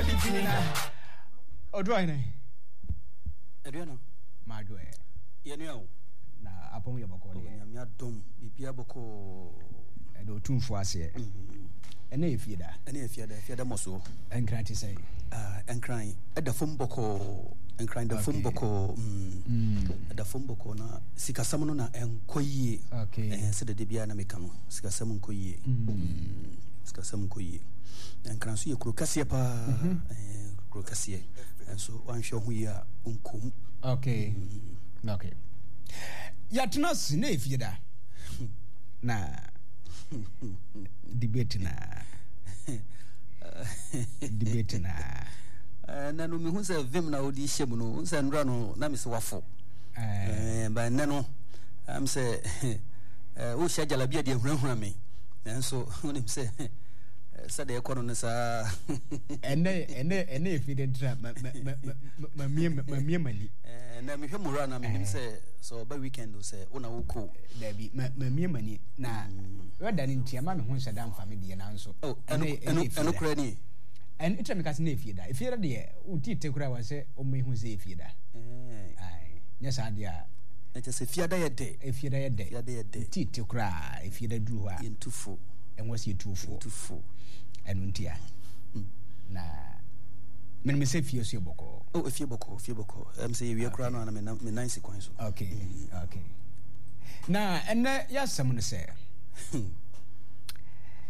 Fina. Odroine. Adriano. Madwe. Yenio. Na upon your boko. Yamia dom. Bibia boko. Edo tun for us here. And if you da. And if you're the mosso. And cry to say. And crying. At the fumboko. And crying the fumboko. At the fumboko na. Sikasamona and koye. Okay. And said the Debiana Mecano. Sikasamon koye. Sikasamon koye. And can see a crocassia pa. Crocassia. And so one show we are unkum. Okay. Okay. Yet not if you da. Na. Debate na. Debate na. Nanu mi hunse vim na odi shemuno hunse nra no na mi se wafo ba nano am se wo sha jalabia de hunhura me nanso wonim se sade ekono ne sa ene evident ma mie mani na mi hwemura na mi se so ba weekend se wona wo ko da bi ma mie mani na weda ni ntia ma me hunse dan family na nso eno kra ni and it's a because Nefida. If you're there, Uti Tekura was a Omi who's a Fida. Aye, yes, I dear. It is a Fiada day. If you're a day, Tea to cry if you're a drew in 2 4. And was you 2 4 2 4 and Untia. Na when me say Fios Boko. Oh, if you boko. I'm saying we are crown on a nice sequence. Okay. Now, and yes, someone say.